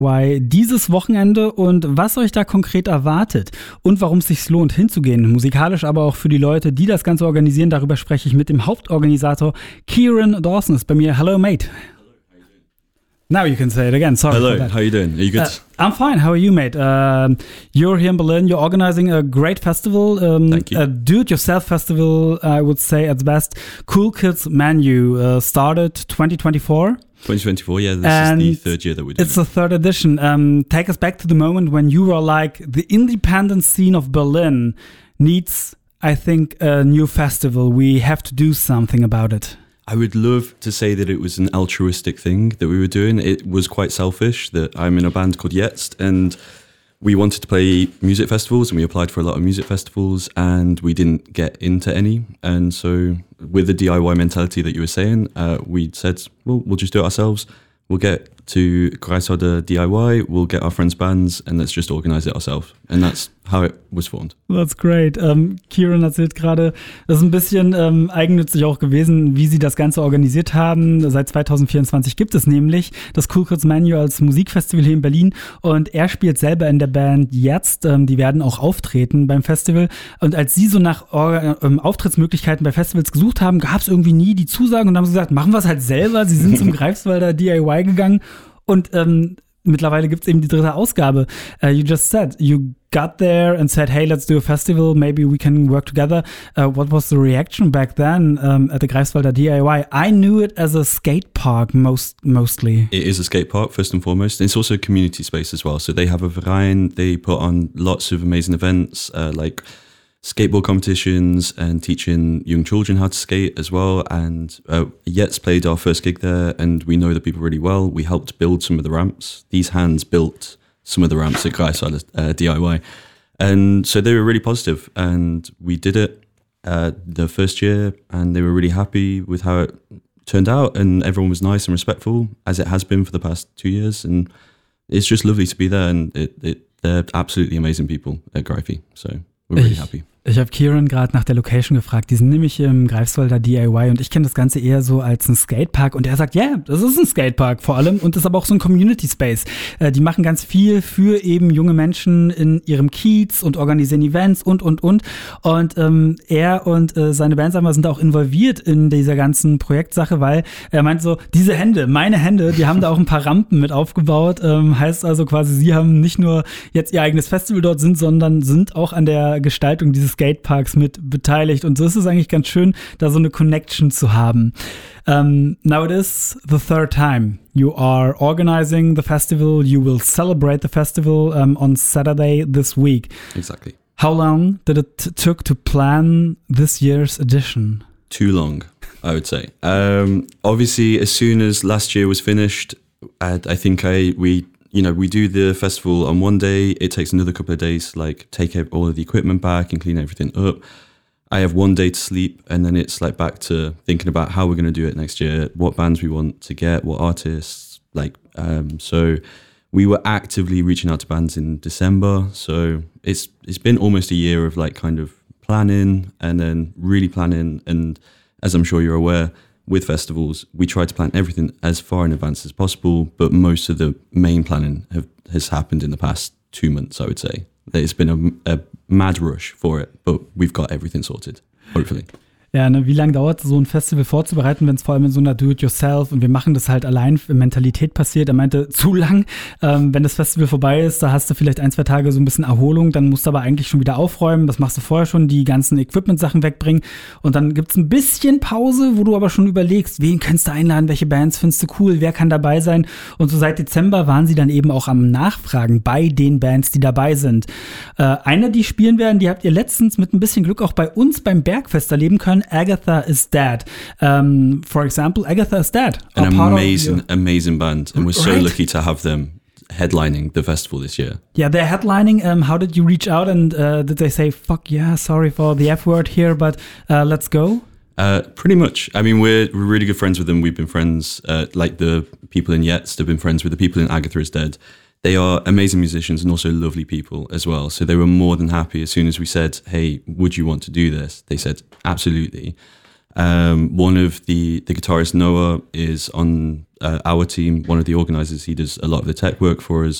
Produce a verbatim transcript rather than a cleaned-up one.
dieses Wochenende und was euch da konkret erwartet und warum es sich lohnt hinzugehen, musikalisch, aber auch für die Leute, die das Ganze organisieren. Darüber spreche ich mit dem Hauptorganisator Kieran Dawson. Ist bei mir. Hello, mate. Now you can say it again. Sorry. Hello, how are you doing? Are you good? Uh, I'm fine. How are you, mate? Uh, you're here in Berlin. You're organizing a great festival. Um, Thank you. A do-it-yourself festival, I would say at the best. Cool Kids Menu uh, started twenty twenty-four. twenty twenty-four, yeah. This and is the third year that we're doing It's the third edition. Um, take us back to the moment when you were like, the independent scene of Berlin needs, I think, a new festival. We have to do something about it. I would love to say that it was an altruistic thing that we were doing. It was quite selfish that I'm in a band called Jetzt and we wanted to play music festivals and we applied for a lot of music festivals and we didn't get into any. And so with the D I Y mentality that you were saying, uh, we said, well, we'll just do it ourselves. We'll get to Greifswalder D I Y, we'll get our friends' bands and let's just organize it ourselves. And that's how it was formed. That's great. Um, Kieran erzählt gerade, das ist ein bisschen ähm, eigennützig auch gewesen, wie sie das Ganze organisiert haben. Seit zwanzig vierundzwanzig gibt es nämlich das Cool Kids Menu als Musikfestival hier in Berlin und er spielt selber in der Band Jetzt. Ähm, die werden auch auftreten beim Festival und als sie so nach Or- ähm, Auftrittsmöglichkeiten bei Festivals gesucht haben, gab es irgendwie nie die Zusagen und dann haben sie gesagt, machen wir es halt selber. Sie sind zum Greifswalder D I Y gegangen und ähm, mittlerweile gibt es eben die dritte Ausgabe. Uh, you just said, you got there and said, hey, let's do a festival, maybe we can work together. Uh, what was the reaction back then um, at the Greifswalder D I Y? I knew it as a skate park most mostly. It is a skate park, first and foremost. It's also a community space as well. So they have a Verein, they put on lots of amazing events, uh, like skateboard competitions and teaching young children how to skate as well. And uh, Jetzt played our first gig there and we know the people really well. We helped build some of the ramps. These hands built some of the ramps at Greifswalder uh, D I Y. And so they were really positive and we did it uh, the first year and they were really happy with how it turned out and everyone was nice and respectful as it has been for the past two years. And it's just lovely to be there and it, it, they're absolutely amazing people at Greify. So we're really ich, happy. Ich habe Kieran gerade nach der Location gefragt. Die sind nämlich im Greifswalder D I Y und ich kenne das Ganze eher so als ein Skatepark und er sagt, ja, yeah, das ist ein Skatepark vor allem und das ist aber auch so ein Community Space. Äh, die machen ganz viel für eben junge Menschen in ihrem Kiez und organisieren Events und, und, und. Und ähm, er und äh, seine Band sind auch involviert in dieser ganzen Projektsache, weil er meint so, diese Hände, meine Hände, die haben da auch ein paar Rampen mit aufgebaut. Ähm, heißt also quasi, sie haben nicht nur jetzt ihr eigenes Festival dort sind, sondern sind auch an der Gestaltung dieses Skateparks mit beteiligt und so ist es eigentlich ganz schön, da so eine Connection zu haben. Um, now it is the third time you are organizing the festival. You will celebrate the festival um, on Saturday this week. Exactly. How long did it t- took to plan this year's edition? Too long, I would say. Um, obviously, as soon as last year was finished, I, I think I we you know, we do the festival on one day. It takes another couple of days to like take all of the equipment back and clean everything up. I have one day to sleep and then it's like back to thinking about how we're going to do it next year, what bands we want to get, what artists, like, um, so we were actively reaching out to bands in December. So it's it's been almost a year of like kind of planning and then really planning. And as I'm sure you're aware, with festivals, we try to plan everything as far in advance as possible, but most of the main planning have, has happened in the past two months, I would say. It's been a, a mad rush for it, but we've got everything sorted, hopefully. Ja, ne, wie lange dauert so ein Festival vorzubereiten, wenn es vor allem in so einer Do-it-yourself und wir machen das halt allein für Mentalität passiert? Er meinte, zu lang. Ähm, wenn das Festival vorbei ist, da hast du vielleicht ein, zwei Tage so ein bisschen Erholung, dann musst du aber eigentlich schon wieder aufräumen. Das machst du vorher schon, die ganzen Equipment-Sachen wegbringen. Und dann gibt's ein bisschen Pause, wo du aber schon überlegst, wen kannst du einladen, welche Bands findest du cool, wer kann dabei sein? Und so seit Dezember waren sie dann eben auch am Nachfragen bei den Bands, die dabei sind. Äh, eine, die spielen werden, die habt ihr letztens mit ein bisschen Glück auch bei uns beim Bergfest erleben können. Agatha is Dead. Um, for example, Agatha is Dead. An amazing, amazing band. And we're so Right. lucky to have them headlining the festival this year. Yeah, they're headlining. Um, how did you reach out and uh, did they say, fuck yeah, sorry for the F word here, but uh, let's go? Uh, pretty much. I mean, we're, we're really good friends with them. We've been friends, uh, like the people in Jetzt have been friends with the people in Agatha is Dead. They are amazing musicians and also lovely people as well. So they were more than happy as soon as we said, hey, would you want to do this? They said, absolutely. Um, one of the, the guitarist Noah is on uh, our team, one of the organizers. He does a lot of the tech work for us.